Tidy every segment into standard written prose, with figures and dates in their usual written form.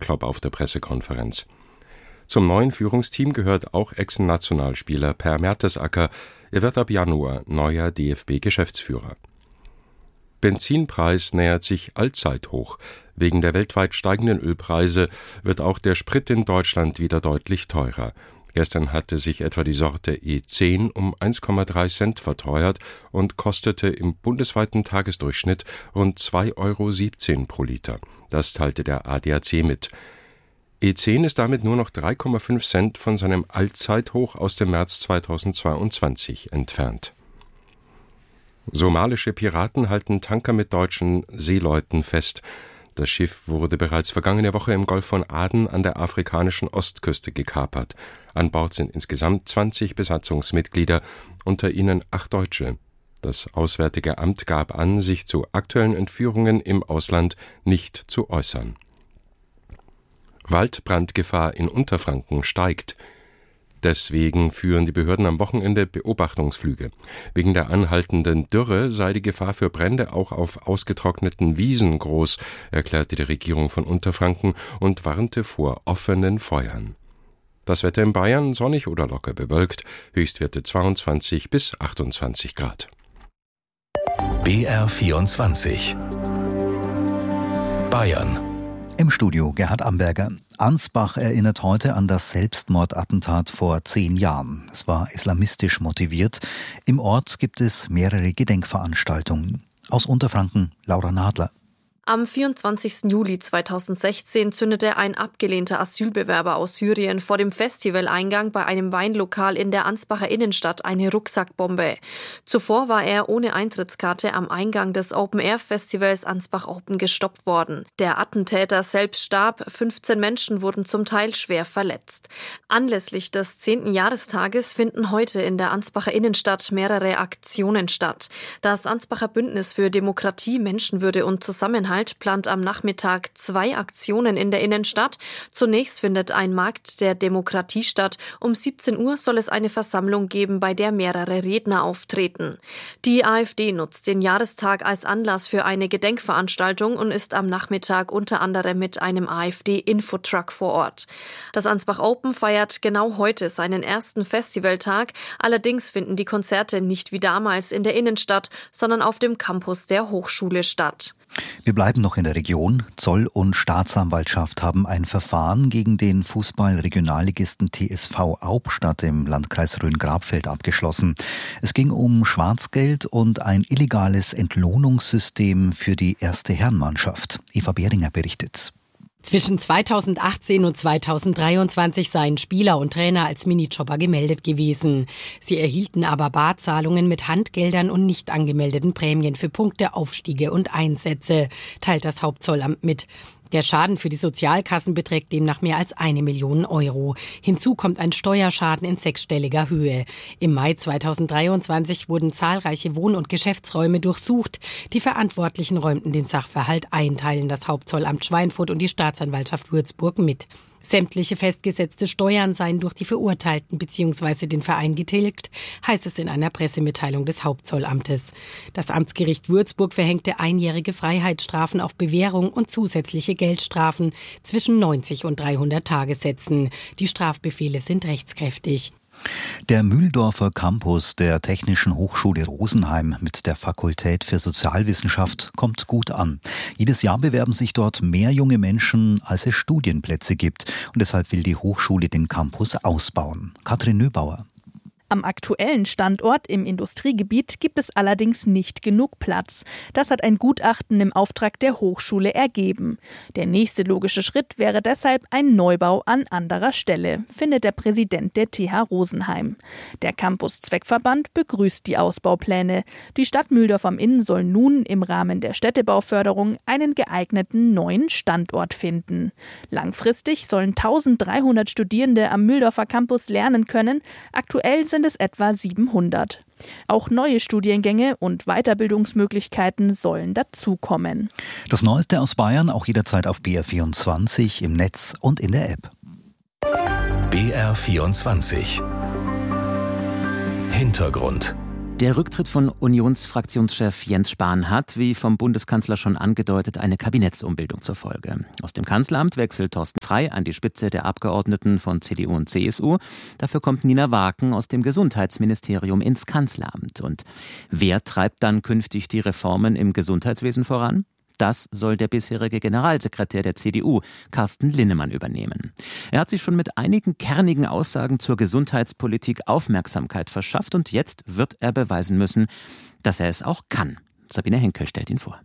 Klopp auf der Pressekonferenz. Zum neuen Führungsteam gehört auch Ex-Nationalspieler Per Mertesacker. Er wird ab Januar neuer DFB-Geschäftsführer. Benzinpreis nähert sich Allzeithoch. Wegen der weltweit steigenden Ölpreise wird auch der Sprit in Deutschland wieder deutlich teurer. Gestern hatte sich etwa die Sorte E10 um 1,3 Cent verteuert und kostete im bundesweiten Tagesdurchschnitt rund 2,17 € pro Liter. Das teilte der ADAC mit. E10 ist damit nur noch 3,5 Cent von seinem Allzeithoch aus dem März 2022 entfernt. Somalische Piraten halten Tanker mit deutschen Seeleuten fest. Das Schiff wurde bereits vergangene Woche im Golf von Aden an der afrikanischen Ostküste gekapert. An Bord sind insgesamt 20 Besatzungsmitglieder, unter ihnen 8 Deutsche. Das Auswärtige Amt gab an, sich zu aktuellen Entführungen im Ausland nicht zu äußern. Waldbrandgefahr in Unterfranken steigt. Deswegen führen die Behörden am Wochenende Beobachtungsflüge. Wegen der anhaltenden Dürre sei die Gefahr für Brände auch auf ausgetrockneten Wiesen groß, erklärte die Regierung von Unterfranken und warnte vor offenen Feuern. Das Wetter in Bayern sonnig oder locker bewölkt, Höchstwerte 22 bis 28 Grad. BR24 Bayern. Im Studio Gerhard Amberger. Ansbach erinnert heute an das Selbstmordattentat vor 10 Jahren. Es war islamistisch motiviert. Im Ort gibt es mehrere Gedenkveranstaltungen. Aus Unterfranken, Laura Nadler. Am 24. Juli 2016 zündete ein abgelehnter Asylbewerber aus Syrien vor dem Festivaleingang bei einem Weinlokal in der Ansbacher Innenstadt eine Rucksackbombe. Zuvor war er ohne Eintrittskarte am Eingang des Open-Air-Festivals Ansbach Open gestoppt worden. Der Attentäter selbst starb, 15 Menschen wurden zum Teil schwer verletzt. Anlässlich des 10. Jahrestages finden heute in der Ansbacher Innenstadt mehrere Aktionen statt. Das Ansbacher Bündnis für Demokratie, Menschenwürde und Zusammenhalt plant am Nachmittag 2 Aktionen in der Innenstadt. Zunächst findet ein Markt der Demokratie statt. Um 17 Uhr soll es eine Versammlung geben, bei der mehrere Redner auftreten. Die AfD nutzt den Jahrestag als Anlass für eine Gedenkveranstaltung und ist am Nachmittag unter anderem mit einem AfD-Infotruck vor Ort. Das Ansbach Open feiert genau heute seinen ersten Festivaltag. Allerdings finden die Konzerte nicht wie damals in der Innenstadt, sondern auf dem Campus der Hochschule statt. Wir bleiben noch in der Region. Zoll- und Staatsanwaltschaft haben ein Verfahren gegen den Fußball-Regionalligisten TSV Aubstadt im Landkreis Rhön-Grabfeld abgeschlossen. Es ging um Schwarzgeld und ein illegales Entlohnungssystem für die erste Herrenmannschaft. Eva Behringer berichtet. Zwischen 2018 und 2023 seien Spieler und Trainer als Minijobber gemeldet gewesen. Sie erhielten aber Barzahlungen mit Handgeldern und nicht angemeldeten Prämien für Punkte, Aufstiege und Einsätze, teilt das Hauptzollamt mit. Der Schaden für die Sozialkassen beträgt demnach mehr als 1 Million Euro. Hinzu kommt ein Steuerschaden in 6-stelliger Höhe. Im Mai 2023 wurden zahlreiche Wohn- und Geschäftsräume durchsucht. Die Verantwortlichen räumten den Sachverhalt ein, teilen das Hauptzollamt Schweinfurt und die Staatsanwaltschaft Würzburg mit. Sämtliche festgesetzte Steuern seien durch die Verurteilten bzw. den Verein getilgt, heißt es in einer Pressemitteilung des Hauptzollamtes. Das Amtsgericht Würzburg verhängte einjährige Freiheitsstrafen auf Bewährung und zusätzliche Geldstrafen zwischen 90 und 300 Tagessätzen. Die Strafbefehle sind rechtskräftig. Der Mühldorfer Campus der Technischen Hochschule Rosenheim mit der Fakultät für Sozialwissenschaft kommt gut an. Jedes Jahr bewerben sich dort mehr junge Menschen, als es Studienplätze gibt. Und deshalb will die Hochschule den Campus ausbauen. Katrin Nöbauer. Am aktuellen Standort im Industriegebiet gibt es allerdings nicht genug Platz. Das hat ein Gutachten im Auftrag der Hochschule ergeben. Der nächste logische Schritt wäre deshalb ein Neubau an anderer Stelle, findet der Präsident der TH Rosenheim. Der Campus-Zweckverband begrüßt die Ausbaupläne. Die Stadt Mühldorf am Inn soll nun im Rahmen der Städtebauförderung einen geeigneten neuen Standort finden. Langfristig sollen 1300 Studierende am Mühldorfer Campus lernen können. Aktuell sind es etwa 700. Auch neue Studiengänge und Weiterbildungsmöglichkeiten sollen dazukommen. Das Neueste aus Bayern auch jederzeit auf BR24 im Netz und in der App. BR24 Hintergrund. Der Rücktritt von Unionsfraktionschef Jens Spahn hat, wie vom Bundeskanzler schon angedeutet, eine Kabinettsumbildung zur Folge. Aus dem Kanzleramt wechselt Thorsten Frey an die Spitze der Abgeordneten von CDU und CSU. Dafür kommt Nina Warken aus dem Gesundheitsministerium ins Kanzleramt. Und wer treibt dann künftig die Reformen im Gesundheitswesen voran? Das soll der bisherige Generalsekretär der CDU, Carsten Linnemann, übernehmen. Er hat sich schon mit einigen kernigen Aussagen zur Gesundheitspolitik Aufmerksamkeit verschafft und jetzt wird er beweisen müssen, dass er es auch kann. Sabine Henkel stellt ihn vor.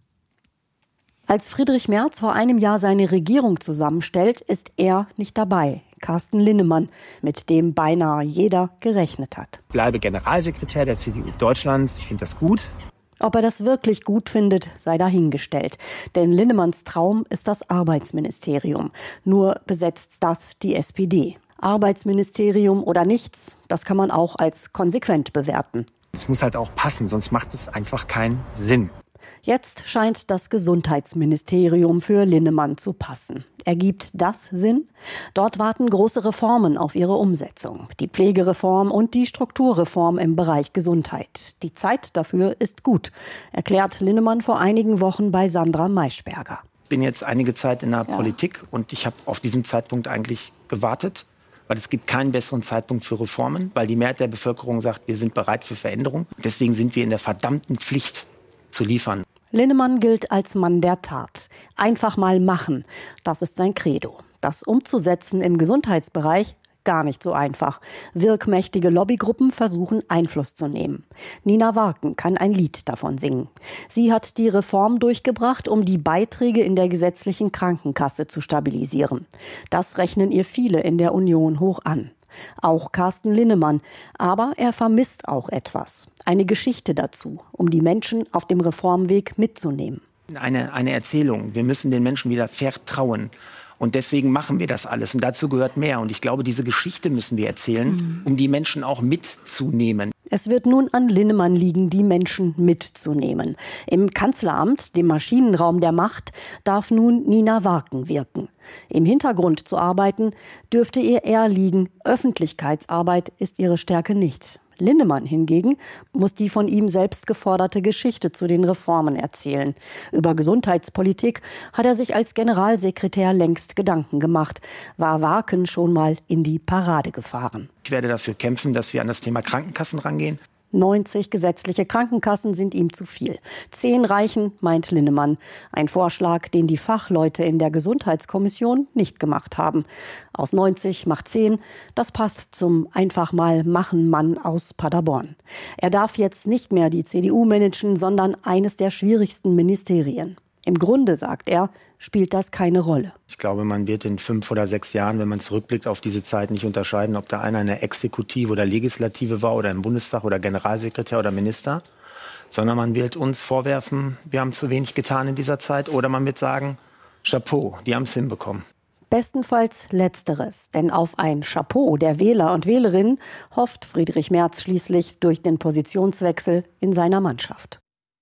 Als Friedrich Merz vor einem Jahr seine Regierung zusammenstellt, ist er nicht dabei. Carsten Linnemann, mit dem beinahe jeder gerechnet hat. Ich bleibe Generalsekretär der CDU Deutschlands. Ich finde das gut. Ob er das wirklich gut findet, sei dahingestellt. Denn Linnemanns Traum ist das Arbeitsministerium. Nur besetzt das die SPD. Arbeitsministerium oder nichts, das kann man auch als konsequent bewerten. Es muss halt auch passen, sonst macht es einfach keinen Sinn. Jetzt scheint das Gesundheitsministerium für Linnemann zu passen. Ergibt das Sinn? Dort warten große Reformen auf ihre Umsetzung. Die Pflegereform und die Strukturreform im Bereich Gesundheit. Die Zeit dafür ist gut, erklärt Linnemann vor einigen Wochen bei Sandra Maischberger. Ich bin jetzt einige Zeit in der Politik und ich habe auf diesen Zeitpunkt eigentlich gewartet. Weil es gibt keinen besseren Zeitpunkt für Reformen, weil die Mehrheit der Bevölkerung sagt, wir sind bereit für Veränderung. Deswegen sind wir in der verdammten Pflicht zu liefern. Linnemann gilt als Mann der Tat. Einfach mal machen, das ist sein Credo. Das umzusetzen im Gesundheitsbereich gar nicht so einfach. Wirkmächtige Lobbygruppen versuchen Einfluss zu nehmen. Nina Warken kann ein Lied davon singen. Sie hat die Reform durchgebracht, um die Beiträge in der gesetzlichen Krankenkasse zu stabilisieren. Das rechnen ihr viele in der Union hoch an. Auch Carsten Linnemann. Aber er vermisst auch etwas. Eine Geschichte dazu, um die Menschen auf dem Reformweg mitzunehmen. Eine Erzählung. Wir müssen den Menschen wieder vertrauen. Und deswegen machen wir das alles. Und dazu gehört mehr. Und ich glaube, diese Geschichte müssen wir erzählen, um die Menschen auch mitzunehmen. Es wird nun an Linnemann liegen, die Menschen mitzunehmen. Im Kanzleramt, dem Maschinenraum der Macht, darf nun Nina Warken wirken. Im Hintergrund zu arbeiten, dürfte ihr eher liegen. Öffentlichkeitsarbeit ist ihre Stärke nicht. Linnemann hingegen muss die von ihm selbst geforderte Geschichte zu den Reformen erzählen. Über Gesundheitspolitik hat er sich als Generalsekretär längst Gedanken gemacht, war Warken schon mal in die Parade gefahren. Ich werde dafür kämpfen, dass wir an das Thema Krankenkassen rangehen. 90 gesetzliche Krankenkassen sind ihm zu viel. 10 reichen, meint Linnemann. Ein Vorschlag, den die Fachleute in der Gesundheitskommission nicht gemacht haben. Aus 90 macht 10. Das passt zum Einfach-mal-Machen-Mann aus Paderborn. Er darf jetzt nicht mehr die CDU managen, sondern eines der schwierigsten Ministerien. Im Grunde, sagt er, spielt das keine Rolle. Ich glaube, man wird in 5 oder 6 Jahren, wenn man zurückblickt auf diese Zeit, nicht unterscheiden, ob da einer in der Exekutive oder Legislative war oder im Bundestag oder Generalsekretär oder Minister, sondern man wird uns vorwerfen, wir haben zu wenig getan in dieser Zeit, oder man wird sagen, Chapeau, die haben es hinbekommen. Bestenfalls Letzteres, denn auf ein Chapeau der Wähler und Wählerinnen hofft Friedrich Merz schließlich durch den Positionswechsel in seiner Mannschaft.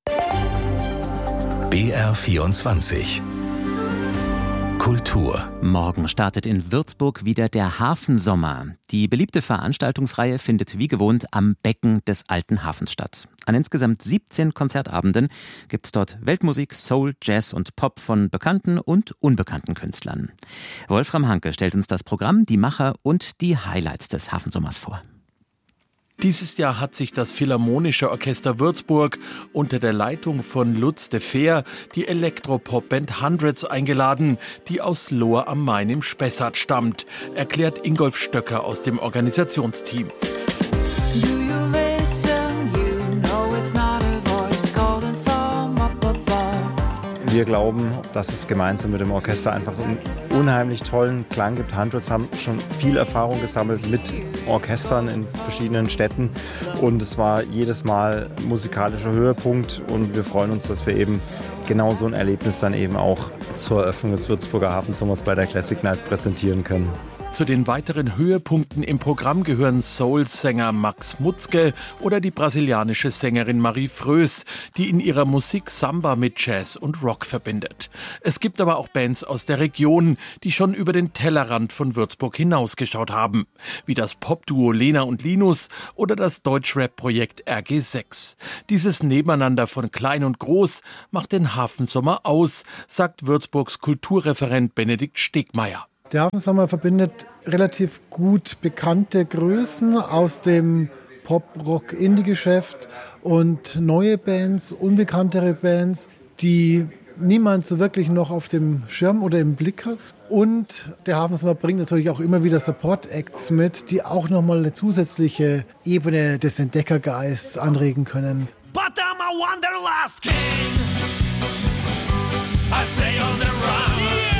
BR24 Kultur. Morgen startet in Würzburg wieder der Hafensommer. Die beliebte Veranstaltungsreihe findet wie gewohnt am Becken des Alten Hafens statt. An insgesamt 17 Konzertabenden gibt es dort Weltmusik, Soul, Jazz und Pop von bekannten und unbekannten Künstlern. Wolfram Hanke stellt uns das Programm, die Macher und die Highlights des Hafensommers vor. Dieses Jahr hat sich das Philharmonische Orchester Würzburg unter der Leitung von Lutz de Feer die Elektropop-Band Hundreds eingeladen, die aus Lohr am Main im Spessart stammt, erklärt Ingolf Stöcker aus dem Organisationsteam. Wir glauben, dass es gemeinsam mit dem Orchester einfach einen unheimlich tollen Klang gibt. Hundreds haben schon viel Erfahrung gesammelt mit Orchestern in verschiedenen Städten und es war jedes Mal ein musikalischer Höhepunkt und wir freuen uns, dass wir eben genau so ein Erlebnis dann eben auch zur Eröffnung des Würzburger Hafensommers bei der Classic Night präsentieren können. Zu den weiteren Höhepunkten im Programm gehören Soul-Sänger Max Mutzke oder die brasilianische Sängerin Marie Frös, die in ihrer Musik Samba mit Jazz und Rock verbindet. Es gibt aber auch Bands aus der Region, die schon über den Tellerrand von Würzburg hinausgeschaut haben, wie das Popduo Lena und Linus oder das Deutschrap-Projekt RG6. Dieses Nebeneinander von klein und groß macht den Hafensommer aus, sagt Würzburgs Kulturreferent Benedikt Stegmeier. Der Hafensommer verbindet relativ gut bekannte Größen aus dem Pop-Rock-Indie-Geschäft und neue Bands, unbekanntere Bands, die niemand so wirklich noch auf dem Schirm oder im Blick hat. Und der Hafensommer bringt natürlich auch immer wieder Support-Acts mit, die auch nochmal eine zusätzliche Ebene des Entdeckergeists anregen können. But I'm a wanderlust king. I stay on the run.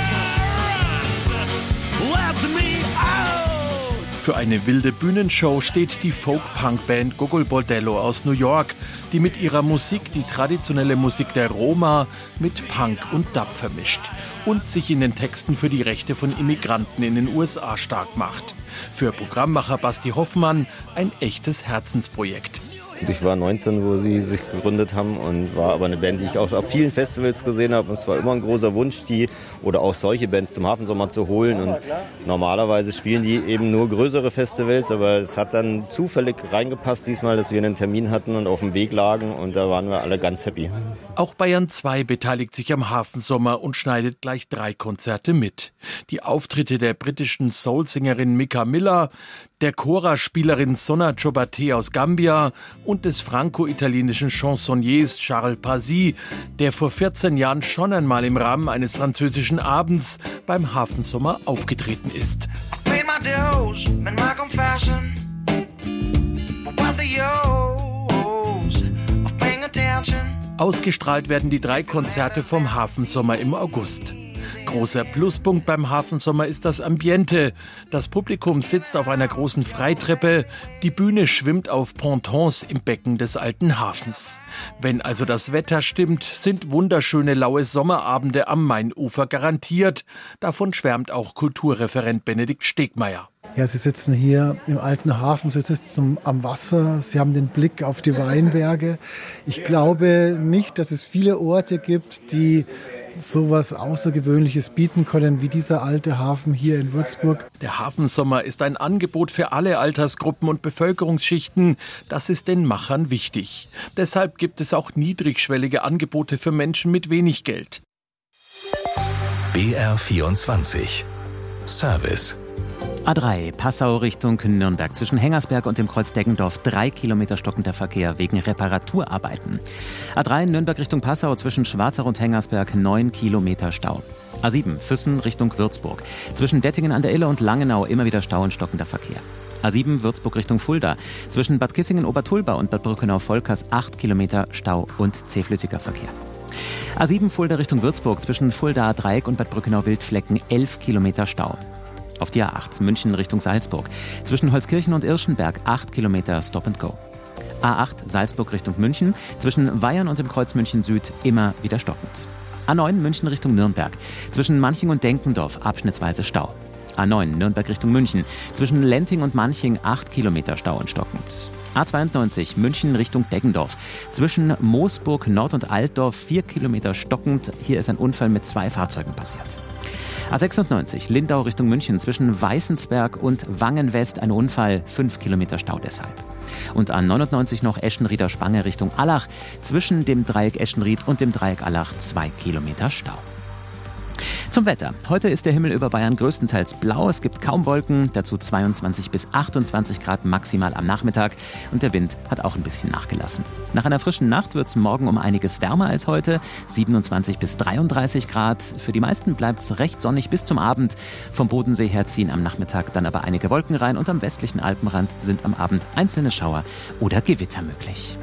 Let me out. Für eine wilde Bühnenshow steht die Folk-Punk-Band Gogol Bordello aus New York, die mit ihrer Musik die traditionelle Musik der Roma mit Punk und Dub vermischt und sich in den Texten für die Rechte von Immigranten in den USA stark macht. Für Programmmacher Basti Hoffmann ein echtes Herzensprojekt. Ich war 19, wo sie sich gegründet haben und war aber eine Band, die ich auch auf vielen Festivals gesehen habe. Und es war immer ein großer Wunsch, die oder auch solche Bands zum Hafensommer zu holen. Und normalerweise spielen die eben nur größere Festivals, aber es hat dann zufällig reingepasst diesmal, dass wir einen Termin hatten und auf dem Weg lagen und da waren wir alle ganz happy. Auch Bayern 2 beteiligt sich am Hafensommer und schneidet gleich 3 Konzerte mit. Die Auftritte der britischen Soul-Sängerin Mika Miller, der Chora-Spielerin Sonna Jobaté aus Gambia und des franco-italienischen Chansonniers Charles Pasi, der vor 14 Jahren schon einmal im Rahmen eines französischen Abends beim Hafensommer aufgetreten ist. Ausgestrahlt werden die 3 Konzerte vom Hafensommer im August. Großer Pluspunkt beim Hafensommer ist das Ambiente. Das Publikum sitzt auf einer großen Freitreppe, die Bühne schwimmt auf Pontons im Becken des alten Hafens. Wenn also das Wetter stimmt, sind wunderschöne laue Sommerabende am Mainufer garantiert. Davon schwärmt auch Kulturreferent Benedikt Stegmeier. Ja, Sie sitzen hier im alten Hafen, Sie sitzen am Wasser, Sie haben den Blick auf die Weinberge. Ich glaube nicht, dass es viele Orte gibt, die sowas Außergewöhnliches bieten können wie dieser alte Hafen hier in Würzburg. Der Hafensommer ist ein Angebot für alle Altersgruppen und Bevölkerungsschichten. Das ist den Machern wichtig. Deshalb gibt es auch niedrigschwellige Angebote für Menschen mit wenig Geld. BR24 Service. A3 Passau Richtung Nürnberg. Zwischen Hengersberg und dem Kreuz Deggendorf 3 Kilometer stockender Verkehr wegen Reparaturarbeiten. A3 Nürnberg Richtung Passau zwischen Schwarzach und Hengersberg 9 Kilometer Stau. A7 Füssen Richtung Würzburg. Zwischen Dettingen an der Ille und Langenau immer wieder Stau und stockender Verkehr. A7 Würzburg Richtung Fulda. Zwischen Bad Kissingen-Obertulba und Bad Brückenau-Volkers 8 Kilometer Stau und zähflüssiger Verkehr. A7 Fulda Richtung Würzburg. Zwischen Fulda Dreieck und Bad Brückenau-Wildflecken 11 Kilometer Stau. Auf die A8 München Richtung Salzburg. Zwischen Holzkirchen und Irschenberg 8 Kilometer Stop and Go. A8 Salzburg Richtung München. Zwischen Weyern und dem Kreuz München Süd immer wieder stockend. A9 München Richtung Nürnberg. Zwischen Manching und Denkendorf abschnittsweise Stau. A9 Nürnberg Richtung München. Zwischen Lenting und Manching 8 Kilometer Stau und stockend. A92 München Richtung Deggendorf. Zwischen Moosburg Nord und Altdorf 4 Kilometer stockend. Hier ist ein Unfall mit 2 Fahrzeugen passiert. A96 Lindau Richtung München. Zwischen Weißensberg und Wangen-West ein Unfall, 5 Kilometer Stau deshalb. Und A99 noch Eschenrieder Spange Richtung Allach. Zwischen dem Dreieck Eschenried und dem Dreieck Allach 2 Kilometer Stau. Zum Wetter. Heute ist der Himmel über Bayern größtenteils blau. Es gibt kaum Wolken, dazu 22 bis 28 Grad maximal am Nachmittag. Und der Wind hat auch ein bisschen nachgelassen. Nach einer frischen Nacht wird es morgen um einiges wärmer als heute. 27 bis 33 Grad. Für die meisten bleibt es recht sonnig bis zum Abend. Vom Bodensee her ziehen am Nachmittag dann aber einige Wolken rein. Und am westlichen Alpenrand sind am Abend einzelne Schauer oder Gewitter möglich.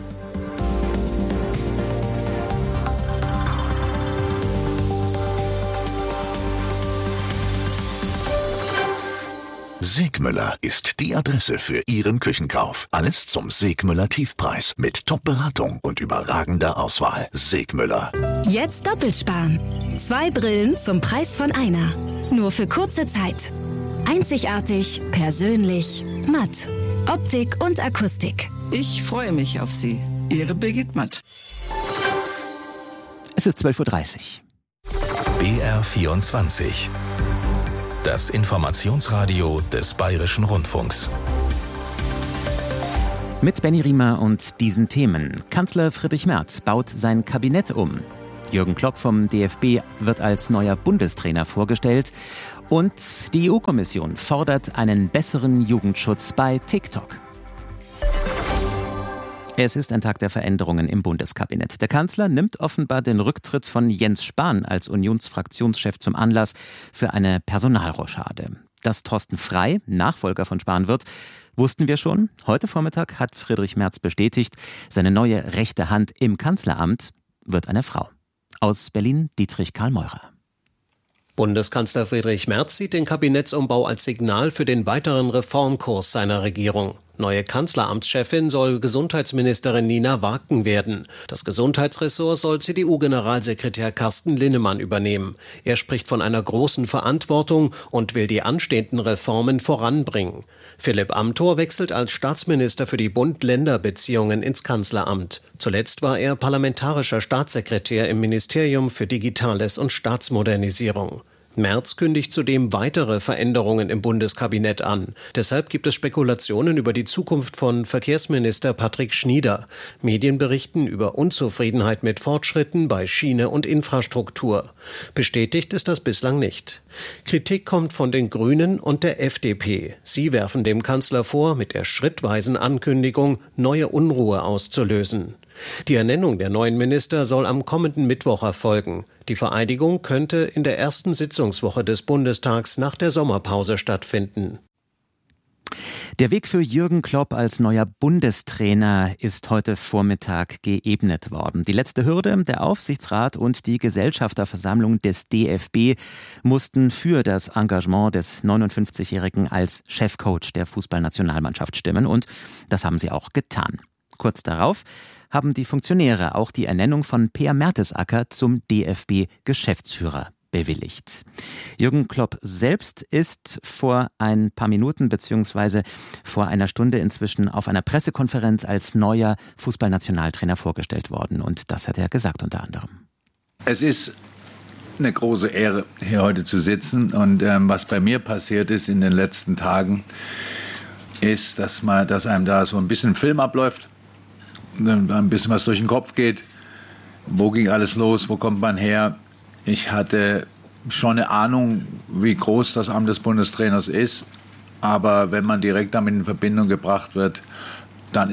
Segmüller ist die Adresse für Ihren Küchenkauf. Alles zum Segmüller Tiefpreis mit Top-Beratung und überragender Auswahl. Segmüller. Jetzt doppelt sparen. 2 Brillen zum Preis von einer. Nur für kurze Zeit. Einzigartig, persönlich, matt. Optik und Akustik. Ich freue mich auf Sie. Ihre Birgit Matt. Es ist 12:30 Uhr. BR24. Das Informationsradio des Bayerischen Rundfunks. Mit Benny Riemer und diesen Themen. Kanzler Friedrich Merz baut sein Kabinett um. Jürgen Klopp vom DFB wird als neuer Bundestrainer vorgestellt. Und die EU-Kommission fordert einen besseren Jugendschutz bei TikTok. Es ist ein Tag der Veränderungen im Bundeskabinett. Der Kanzler nimmt offenbar den Rücktritt von Jens Spahn als Unionsfraktionschef zum Anlass für eine Personalrochade. Dass Thorsten Frey Nachfolger von Spahn wird, wussten wir schon. Heute Vormittag hat Friedrich Merz bestätigt, seine neue rechte Hand im Kanzleramt wird eine Frau. Aus Berlin Dietrich Karl Meurer. Bundeskanzler Friedrich Merz sieht den Kabinettsumbau als Signal für den weiteren Reformkurs seiner Regierung. Neue Kanzleramtschefin soll Gesundheitsministerin Nina Wagner werden. Das Gesundheitsressort soll CDU-Generalsekretär Carsten Linnemann übernehmen. Er spricht von einer großen Verantwortung und will die anstehenden Reformen voranbringen. Philipp Amthor wechselt als Staatsminister für die Bund-Länder-Beziehungen ins Kanzleramt. Zuletzt war er parlamentarischer Staatssekretär im Ministerium für Digitales und Staatsmodernisierung. Merz kündigt zudem weitere Veränderungen im Bundeskabinett an. Deshalb gibt es Spekulationen über die Zukunft von Verkehrsminister Patrick Schnieder. Medien berichten über Unzufriedenheit mit Fortschritten bei Schiene und Infrastruktur. Bestätigt ist das bislang nicht. Kritik kommt von den Grünen und der FDP. Sie werfen dem Kanzler vor, mit der schrittweisen Ankündigung neue Unruhe auszulösen. Die Ernennung der neuen Minister soll am kommenden Mittwoch erfolgen. Die Vereidigung könnte in der ersten Sitzungswoche des Bundestags nach der Sommerpause stattfinden. Der Weg für Jürgen Klopp als neuer Bundestrainer ist heute Vormittag geebnet worden. Die letzte Hürde, der Aufsichtsrat und die Gesellschafterversammlung des DFB mussten für das Engagement des 59-Jährigen als Chefcoach der Fußballnationalmannschaft stimmen und das haben sie auch getan. Kurz darauf haben die Funktionäre auch die Ernennung von Peer Mertesacker zum DFB-Geschäftsführer bewilligt. Jürgen Klopp selbst ist vor ein paar Minuten bzw. vor einer Stunde inzwischen auf einer Pressekonferenz als neuer Fußballnationaltrainer vorgestellt worden. Und das hat er gesagt unter anderem. Es ist eine große Ehre, hier heute zu sitzen. Und was bei mir passiert ist in den letzten Tagen, ist, dass einem da so ein bisschen Film abläuft. Ein bisschen was durch den Kopf geht. Wo ging alles los? Wo kommt man her? Ich hatte schon eine Ahnung, wie groß das Amt des Bundestrainers ist. Aber wenn man direkt damit in Verbindung gebracht wird, dann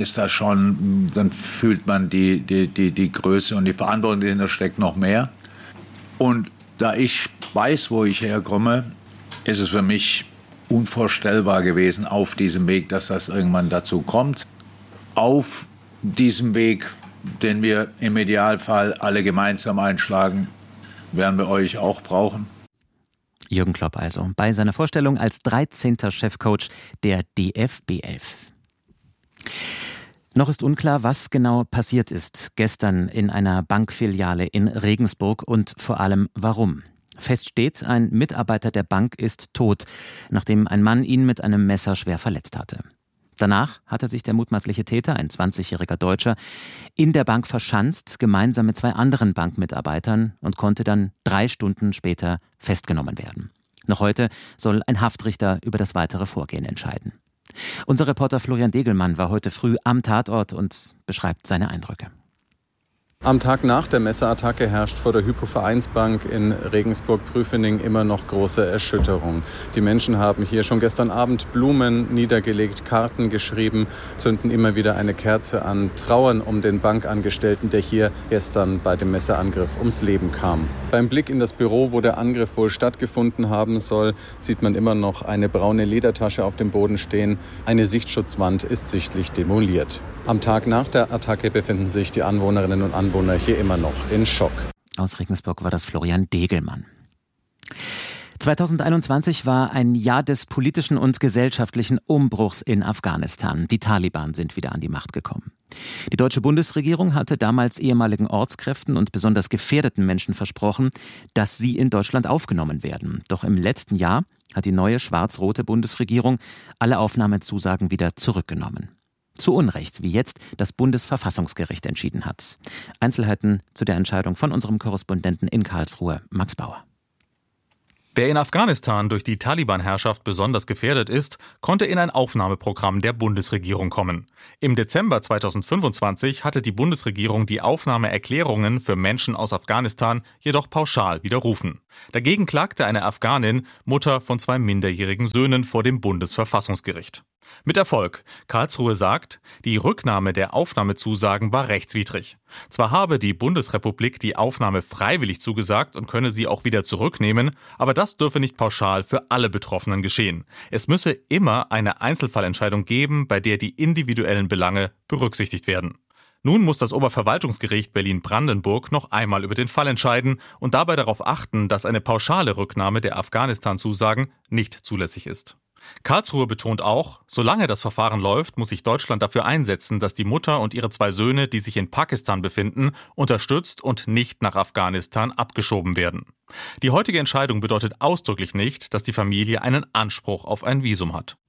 fühlt man die Größe und die Verantwortung, die dahinter steckt, noch mehr. Und da ich weiß, wo ich herkomme, ist es für mich unvorstellbar gewesen auf diesem Weg, dass das irgendwann dazu kommt. Auf diesem Weg, den wir im Idealfall alle gemeinsam einschlagen, werden wir euch auch brauchen. Jürgen Klopp also bei seiner Vorstellung als 13. Chefcoach der DFB 11. Noch ist unklar, was genau passiert ist gestern in einer Bankfiliale in Regensburg und vor allem warum. Fest steht, ein Mitarbeiter der Bank ist tot, nachdem ein Mann ihn mit einem Messer schwer verletzt hatte. Danach hatte sich der mutmaßliche Täter, ein 20-jähriger Deutscher, in der Bank verschanzt, gemeinsam mit 2 anderen Bankmitarbeitern und konnte dann 3 Stunden später festgenommen werden. Noch heute soll ein Haftrichter über das weitere Vorgehen entscheiden. Unser Reporter Florian Degelmann war heute früh am Tatort und beschreibt seine Eindrücke. Am Tag nach der Messerattacke herrscht vor der Hypo-Vereinsbank in Regensburg-Prüfening immer noch große Erschütterung. Die Menschen haben hier schon gestern Abend Blumen niedergelegt, Karten geschrieben, zünden immer wieder eine Kerze an, trauern um den Bankangestellten, der hier gestern bei dem Messerangriff ums Leben kam. Beim Blick in das Büro, wo der Angriff wohl stattgefunden haben soll, sieht man immer noch eine braune Ledertasche auf dem Boden stehen. Eine Sichtschutzwand ist sichtlich demoliert. Am Tag nach der Attacke befinden sich die Anwohnerinnen und Anwohner hier immer noch in Schock. Aus Regensburg war das Florian Degelmann. 2021 war ein Jahr des politischen und gesellschaftlichen Umbruchs in Afghanistan. Die Taliban sind wieder an die Macht gekommen. Die deutsche Bundesregierung hatte damals ehemaligen Ortskräften und besonders gefährdeten Menschen versprochen, dass sie in Deutschland aufgenommen werden. Doch im letzten Jahr hat die neue schwarz-rote Bundesregierung alle Aufnahmezusagen wieder zurückgenommen. Zu Unrecht, wie jetzt das Bundesverfassungsgericht entschieden hat. Einzelheiten zu der Entscheidung von unserem Korrespondenten in Karlsruhe, Max Bauer. Wer in Afghanistan durch die Taliban-Herrschaft besonders gefährdet ist, konnte in ein Aufnahmeprogramm der Bundesregierung kommen. Im Dezember 2025 hatte die Bundesregierung die Aufnahmeerklärungen für Menschen aus Afghanistan jedoch pauschal widerrufen. Dagegen klagte eine Afghanin, Mutter von 2 minderjährigen Söhnen, vor dem Bundesverfassungsgericht. Mit Erfolg. Karlsruhe sagt, die Rücknahme der Aufnahmezusagen war rechtswidrig. Zwar habe die Bundesrepublik die Aufnahme freiwillig zugesagt und könne sie auch wieder zurücknehmen, aber das dürfe nicht pauschal für alle Betroffenen geschehen. Es müsse immer eine Einzelfallentscheidung geben, bei der die individuellen Belange berücksichtigt werden. Nun muss das Oberverwaltungsgericht Berlin-Brandenburg noch einmal über den Fall entscheiden und dabei darauf achten, dass eine pauschale Rücknahme der Afghanistan-Zusagen nicht zulässig ist. Karlsruhe betont auch, solange das Verfahren läuft, muss sich Deutschland dafür einsetzen, dass die Mutter und ihre 2 Söhne, die sich in Pakistan befinden, unterstützt und nicht nach Afghanistan abgeschoben werden. Die heutige Entscheidung bedeutet ausdrücklich nicht, dass die Familie einen Anspruch auf ein Visum hat.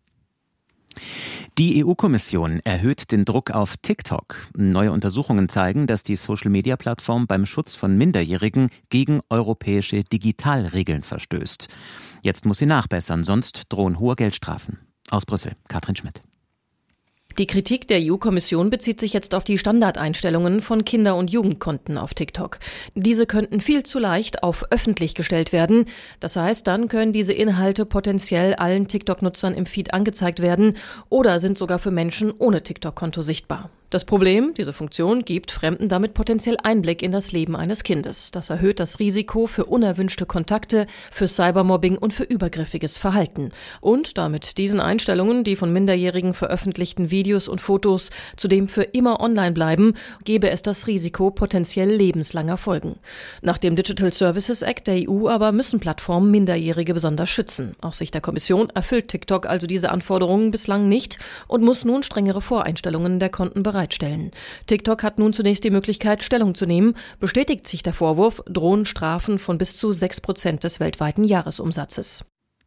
Die EU-Kommission erhöht den Druck auf TikTok. Neue Untersuchungen zeigen, dass die Social-Media-Plattform beim Schutz von Minderjährigen gegen europäische Digitalregeln verstößt. Jetzt muss sie nachbessern, sonst drohen hohe Geldstrafen. Aus Brüssel, Katrin Schmidt. Die Kritik der EU-Kommission bezieht sich jetzt auf die Standardeinstellungen von Kinder- und Jugendkonten auf TikTok. Diese könnten viel zu leicht auf öffentlich gestellt werden. Das heißt, dann können diese Inhalte potenziell allen TikTok-Nutzern im Feed angezeigt werden oder sind sogar für Menschen ohne TikTok-Konto sichtbar. Das Problem, diese Funktion gibt Fremden damit potenziell Einblick in das Leben eines Kindes. Das erhöht das Risiko für unerwünschte Kontakte, für Cybermobbing und für übergriffiges Verhalten. Und damit diesen Einstellungen, die von Minderjährigen veröffentlichten Videos und Fotos zudem für immer online bleiben, gäbe es das Risiko potenziell lebenslanger Folgen. Nach dem Digital Services Act der EU aber müssen Plattformen Minderjährige besonders schützen. Aus Sicht der Kommission erfüllt TikTok also diese Anforderungen bislang nicht und muss nun strengere Voreinstellungen der Konten bereitstellen. TikTok hat nun zunächst die Möglichkeit, Stellung zu nehmen. Bestätigt sich der Vorwurf, drohen Strafen von bis zu 6% des weltweiten Jahresumsatzes.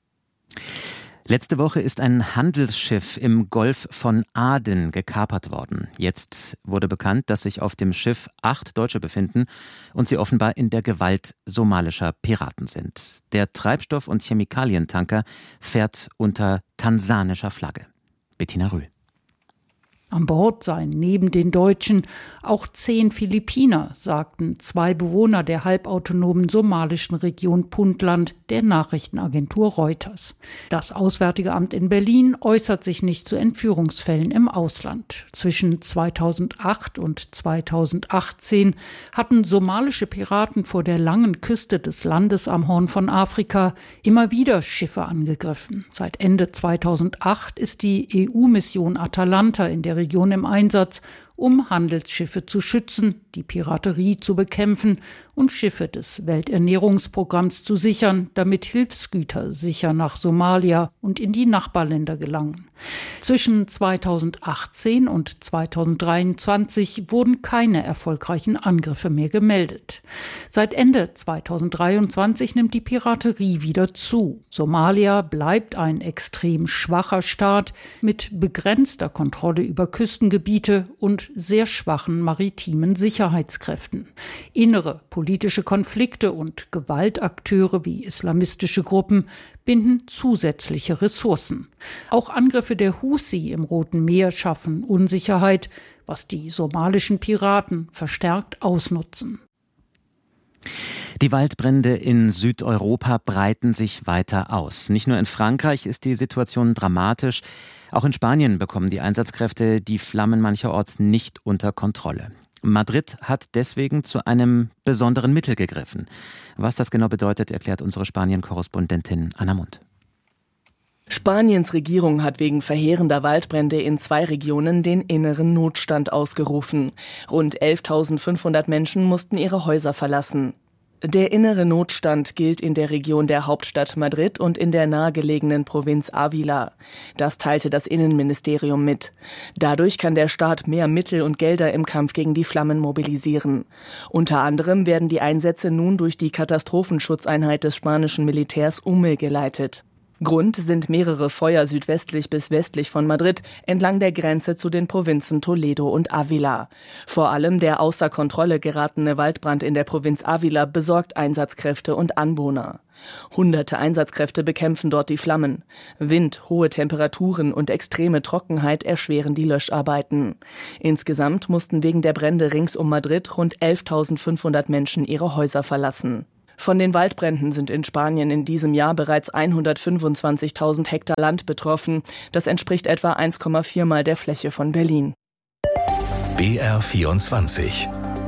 Letzte Woche ist ein Handelsschiff im Golf von Aden gekapert worden. Jetzt wurde bekannt, dass sich auf dem Schiff 8 Deutsche befinden und sie offenbar in der Gewalt somalischer Piraten sind. Der Treibstoff- und Chemikalientanker fährt unter tansanischer Flagge. Bettina Rühl. An Bord seien neben den Deutschen auch 10 Philippiner, sagten 2 Bewohner der halbautonomen somalischen Region Puntland der Nachrichtenagentur Reuters. Das Auswärtige Amt in Berlin äußert sich nicht zu Entführungsfällen im Ausland. Zwischen 2008 und 2018 hatten somalische Piraten vor der langen Küste des Landes am Horn von Afrika immer wieder Schiffe angegriffen. Seit Ende 2008 ist die EU-Mission Atalanta in der Region im Einsatz, um Handelsschiffe zu schützen, die Piraterie zu bekämpfen und Schiffe des Welternährungsprogramms zu sichern, damit Hilfsgüter sicher nach Somalia und in die Nachbarländer gelangen. Zwischen 2018 und 2023 wurden keine erfolgreichen Angriffe mehr gemeldet. Seit Ende 2023 nimmt die Piraterie wieder zu. Somalia bleibt ein extrem schwacher Staat mit begrenzter Kontrolle über Küstengebiete und sehr schwachen maritimen Sicherheitskräften. Innere politische Konflikte und Gewaltakteure wie islamistische Gruppen binden zusätzliche Ressourcen. Auch Angriffe der Houthi im Roten Meer schaffen Unsicherheit, was die somalischen Piraten verstärkt ausnutzen. Die Waldbrände in Südeuropa breiten sich weiter aus. Nicht nur in Frankreich ist die Situation dramatisch, auch in Spanien bekommen die Einsatzkräfte die Flammen mancherorts nicht unter Kontrolle. Madrid hat deswegen zu einem besonderen Mittel gegriffen. Was das genau bedeutet, erklärt unsere Spanien-Korrespondentin Anna Mund. Spaniens Regierung hat wegen verheerender Waldbrände in 2 Regionen den inneren Notstand ausgerufen. Rund 11.500 Menschen mussten ihre Häuser verlassen. Der innere Notstand gilt in der Region der Hauptstadt Madrid und in der nahegelegenen Provinz Ávila. Das teilte das Innenministerium mit. Dadurch kann der Staat mehr Mittel und Gelder im Kampf gegen die Flammen mobilisieren. Unter anderem werden die Einsätze nun durch die Katastrophenschutzeinheit des spanischen Militärs UME geleitet. Grund sind mehrere Feuer südwestlich bis westlich von Madrid entlang der Grenze zu den Provinzen Toledo und Ávila. Vor allem der außer Kontrolle geratene Waldbrand in der Provinz Ávila besorgt Einsatzkräfte und Anwohner. Hunderte Einsatzkräfte bekämpfen dort die Flammen. Wind, hohe Temperaturen und extreme Trockenheit erschweren die Löscharbeiten. Insgesamt mussten wegen der Brände rings um Madrid rund 11.500 Menschen ihre Häuser verlassen. Von den Waldbränden sind in Spanien in diesem Jahr bereits 125.000 Hektar Land betroffen. Das entspricht etwa 1,4 Mal der Fläche von Berlin. BR24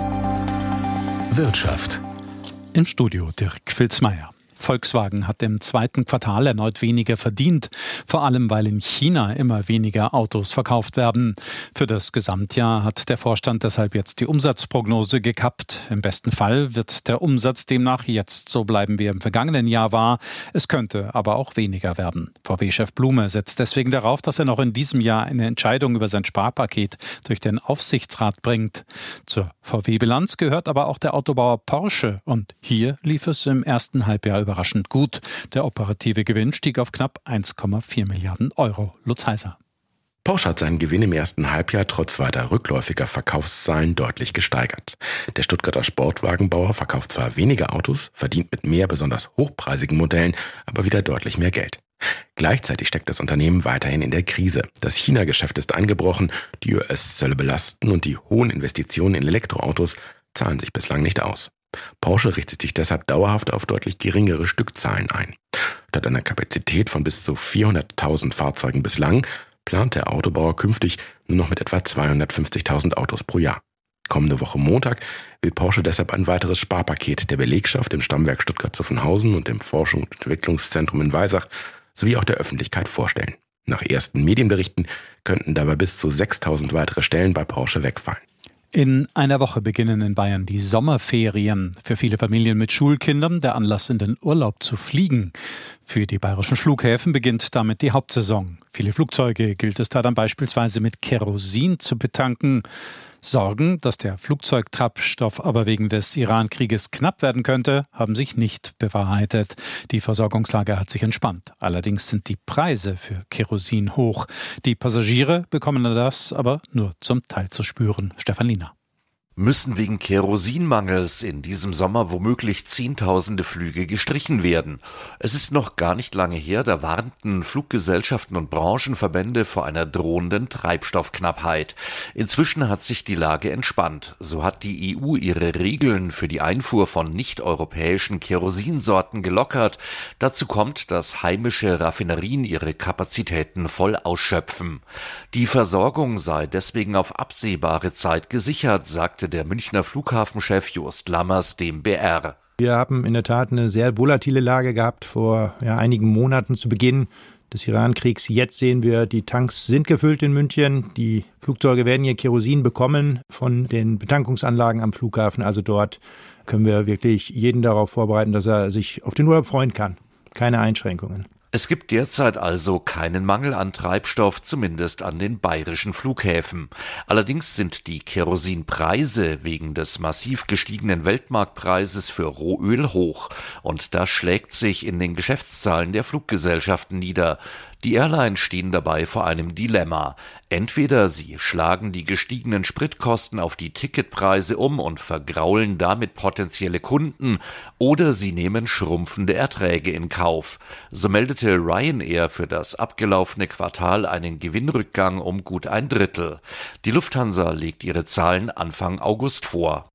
Wirtschaft. Im Studio Dirk Filzmeier. Volkswagen hat im zweiten Quartal erneut weniger verdient, vor allem weil in China immer weniger Autos verkauft werden. Für das Gesamtjahr hat der Vorstand deshalb jetzt die Umsatzprognose gekappt. Im besten Fall wird der Umsatz demnach jetzt so bleiben, wie er im vergangenen Jahr war. Es könnte aber auch weniger werden. VW-Chef Blume setzt deswegen darauf, dass er noch in diesem Jahr eine Entscheidung über sein Sparpaket durch den Aufsichtsrat bringt. Zur VW-Bilanz gehört aber auch der Autobauer Porsche und hier lief es im ersten Halbjahr überraschend gut. Der operative Gewinn stieg auf knapp 1,4 Milliarden Euro. Lutz Heiser. Porsche hat seinen Gewinn im ersten Halbjahr trotz weiter rückläufiger Verkaufszahlen deutlich gesteigert. Der Stuttgarter Sportwagenbauer verkauft zwar weniger Autos, verdient mit mehr besonders hochpreisigen Modellen aber wieder deutlich mehr Geld. Gleichzeitig steckt das Unternehmen weiterhin in der Krise. Das China-Geschäft ist eingebrochen, die US-Zölle belasten und die hohen Investitionen in Elektroautos zahlen sich bislang nicht aus. Porsche richtet sich deshalb dauerhaft auf deutlich geringere Stückzahlen ein. Statt einer Kapazität von bis zu 400.000 Fahrzeugen bislang plant der Autobauer künftig nur noch mit etwa 250.000 Autos pro Jahr. Kommende Woche Montag will Porsche deshalb ein weiteres Sparpaket der Belegschaft im Stammwerk Stuttgart-Zuffenhausen und im Forschungs- und Entwicklungszentrum in Weisach sowie auch der Öffentlichkeit vorstellen. Nach ersten Medienberichten könnten dabei bis zu 6.000 weitere Stellen bei Porsche wegfallen. In einer Woche beginnen in Bayern die Sommerferien. Für viele Familien mit Schulkindern der Anlass, in den Urlaub zu fliegen. Für die bayerischen Flughäfen beginnt damit die Hauptsaison. Viele Flugzeuge gilt es da dann beispielsweise mit Kerosin zu betanken. Sorgen, dass der Flugzeugtreibstoff aber wegen des Iran-Krieges knapp werden könnte, haben sich nicht bewahrheitet. Die Versorgungslage hat sich entspannt. Allerdings sind die Preise für Kerosin hoch. Die Passagiere bekommen das aber nur zum Teil zu spüren. Stefan Liener. Müssen wegen Kerosinmangels in diesem Sommer womöglich Zehntausende Flüge gestrichen werden. Es ist noch gar nicht lange her, da warnten Fluggesellschaften und Branchenverbände vor einer drohenden Treibstoffknappheit. Inzwischen hat sich die Lage entspannt. So hat die EU ihre Regeln für die Einfuhr von nicht-europäischen Kerosinsorten gelockert. Dazu kommt, dass heimische Raffinerien ihre Kapazitäten voll ausschöpfen. Die Versorgung sei deswegen auf absehbare Zeit gesichert, sagte der Münchner Flughafenchef Jost Lammers dem BR. Wir haben in der Tat eine sehr volatile Lage gehabt vor einigen Monaten zu Beginn des Iran-Kriegs. Jetzt sehen wir, die Tanks sind gefüllt in München. Die Flugzeuge werden ihr Kerosin bekommen von den Betankungsanlagen am Flughafen. Also dort können wir wirklich jeden darauf vorbereiten, dass er sich auf den Urlaub freuen kann. Keine Einschränkungen. Es gibt derzeit also keinen Mangel an Treibstoff, zumindest an den bayerischen Flughäfen. Allerdings sind die Kerosinpreise wegen des massiv gestiegenen Weltmarktpreises für Rohöl hoch. Und das schlägt sich in den Geschäftszahlen der Fluggesellschaften nieder. Die Airlines stehen dabei vor einem Dilemma. Entweder sie schlagen die gestiegenen Spritkosten auf die Ticketpreise um und vergraulen damit potenzielle Kunden, oder sie nehmen schrumpfende Erträge in Kauf. So meldete Ryanair für das abgelaufene Quartal einen Gewinnrückgang um gut 1/3. Die Lufthansa legt ihre Zahlen Anfang August vor.